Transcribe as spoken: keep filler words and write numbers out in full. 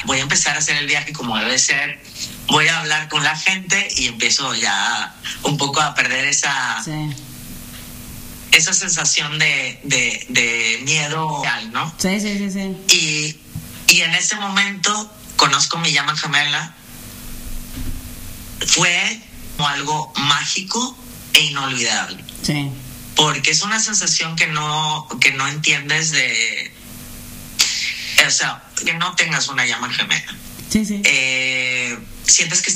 voy a empezar a hacer el viaje como debe ser, voy a hablar con la gente y empiezo ya un poco a perder esa, Sí. esa sensación de, de, de miedo, ¿no? Sí, sí, sí, sí. Y, y en ese momento conozco mi llama gemela. Fue como algo mágico e inolvidable. Sí. Porque es una sensación que no, que no entiendes de... O sea, que no tengas una llama gemela. Sí, sí. Eh, sientes que